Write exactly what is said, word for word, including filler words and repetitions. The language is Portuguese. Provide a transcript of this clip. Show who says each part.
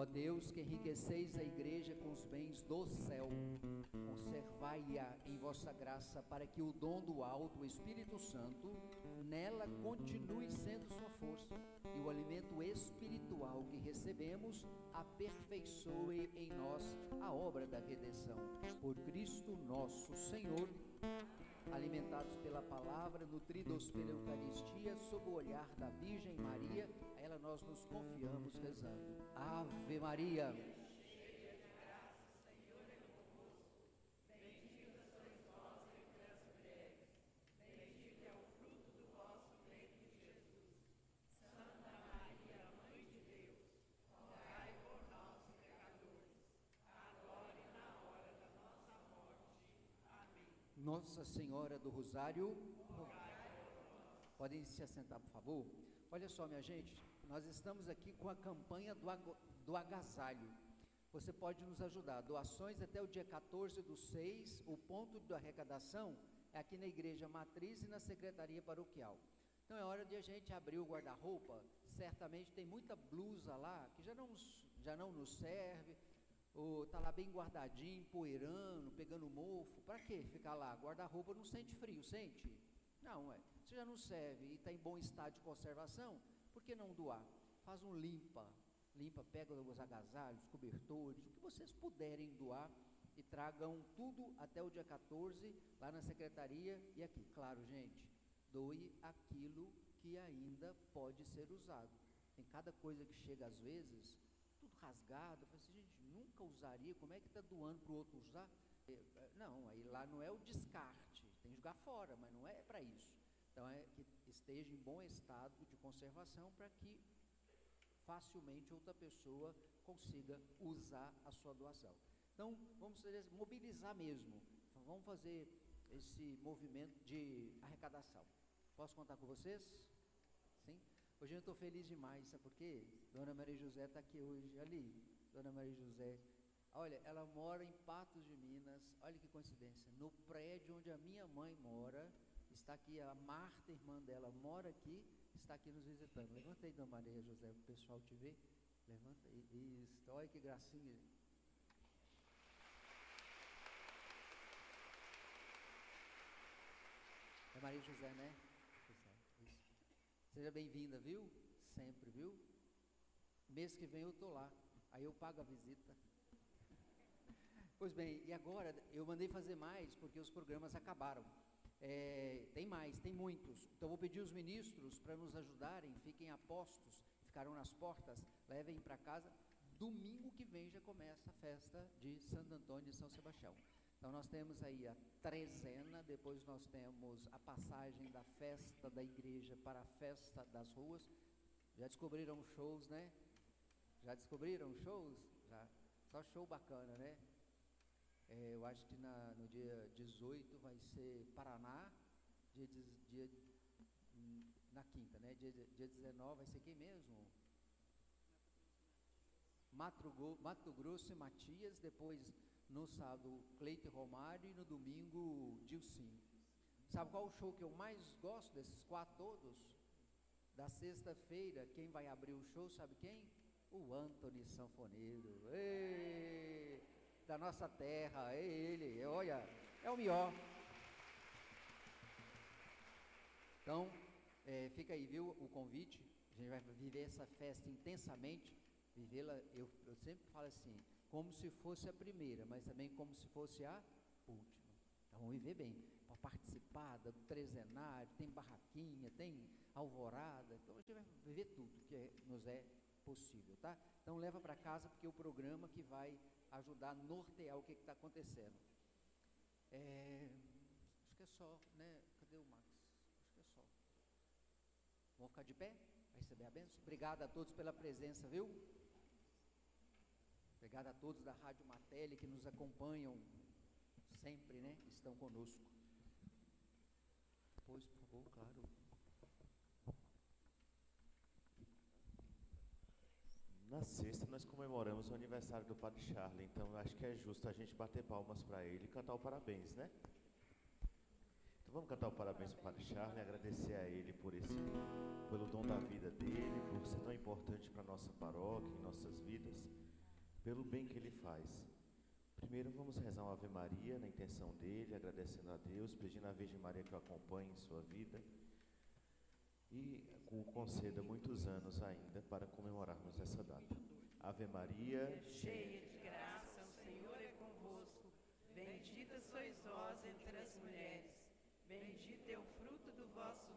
Speaker 1: Ó Deus, que enriqueceis a igreja com os bens do céu, conservai-a em vossa graça, para que o dom do alto, o Espírito Santo, nela continue sendo sua força, e o alimento espiritual que recebemos aperfeiçoe em nós a obra da redenção. Por Cristo nosso Senhor. Alimentados pela palavra, nutridos pela Eucaristia, sob o olhar da Virgem Maria, a ela nós nos confiamos rezando. Ave Maria. Nossa Senhora do Rosário, podem se assentar, por favor. Olha só, minha gente, nós estamos aqui com a campanha do, ag do agasalho. Você pode nos ajudar, doações até o dia quatorze do seis, o ponto de arrecadação é aqui na Igreja Matriz e na Secretaria Paroquial. Então é hora de a gente abrir o guarda-roupa. Certamente tem muita blusa lá que já não, já não nos serve, ou tá lá bem guardadinho, poeirando, pegando mofo. Para que ficar lá? Guarda-roupa não sente frio, sente? Não, é. Se já não serve e está em bom estado de conservação, por que não doar? Faz um limpa, limpa, pega os agasalhos, cobertores, o que vocês puderem doar e tragam tudo até o dia quatorze, lá na secretaria e aqui. Claro, gente, doe aquilo que ainda pode ser usado. Tem cada coisa que chega às vezes, tudo rasgado. Eu falei assim, gente, nunca usaria, como é que está doando para o outro usar? Não, aí lá não é o descarte, tem que jogar fora, mas não é para isso. Então é que esteja em bom estado de conservação para que facilmente outra pessoa consiga usar a sua doação. Então vamos mobilizar mesmo, vamos fazer esse movimento de arrecadação. Posso contar com vocês? Sim? Hoje eu estou feliz demais, sabe por quê? Dona Maria José está aqui hoje, ali, Dona Maria José, olha, ela mora em Patos de Minas, olha que coincidência, no prédio onde a minha mãe mora, está aqui, a Marta, irmã dela, mora aqui, está aqui nos visitando. Levanta aí, Dona Maria José, para o pessoal te ver, levanta aí, isso, olha que gracinha. É Maria José, né? Seja bem-vinda, viu? Sempre, viu? Mês que vem eu estou lá, aí eu pago a visita. Pois bem, e agora eu mandei fazer mais, porque os programas acabaram. É, tem mais, tem muitos. Então vou pedir os ministros para nos ajudarem, fiquem a postos, ficaram nas portas, levem para casa. Domingo que vem já começa a festa de Santo Antônio e São Sebastião. Então nós temos aí a trezena, depois nós temos a passagem da festa da igreja para a festa das ruas. Já descobriram shows, né? Já descobriram shows? Já. Só show bacana, né? É, eu acho que na, no dia dezoito vai ser Paraná, dia, dia, na quinta, né? Dia, dia dezenove vai ser quem mesmo? Mato, Mato Grosso e Matias, depois no sábado Cleito e Romário e no domingo Dilcinho. Sabe qual o show que eu mais gosto desses quatro todos? Da sexta-feira, quem vai abrir o show, sabe quem? O Antony Sanfoneiro. Ei, da nossa terra, é ele, olha, é o melhor. Então, é, fica aí, viu, o convite. A gente vai viver essa festa intensamente, vivê-la, eu, eu sempre falo assim, como se fosse a primeira, mas também como se fosse a última. Então vamos viver bem, para participar do trezenário, tem barraquinha, tem alvorada, então a gente vai viver tudo que é, nos é possível, tá? Então leva para casa, porque é o programa que vai ajudar a nortear o que está acontecendo. É, acho que é só, né? Cadê o Max? Acho que é só. Vamos ficar de pé? Vai receber a bênção? Obrigado a todos pela presença, viu? Obrigado a todos da Rádio Matele que nos acompanham sempre, né? Estão conosco. Pois, por favor, claro.
Speaker 2: Na sexta nós comemoramos o aniversário do Padre Charles, então eu acho que é justo a gente bater palmas para ele e cantar o parabéns, né? Então vamos cantar o parabéns para o Padre Charles e agradecer a ele por esse, pelo dom da vida dele, por ser tão importante para a nossa paróquia, em nossas vidas. pelo bem que ele faz. Primeiro vamos rezar uma Ave Maria na intenção dele, agradecendo a Deus, pedindo à Virgem Maria que o acompanhe em sua vida e o conceda muitos anos ainda para comemorarmos essa data. Ave Maria,
Speaker 3: cheia de graça, o Senhor é convosco. Bendita sois vós entre as mulheres, bendito é o fruto do vosso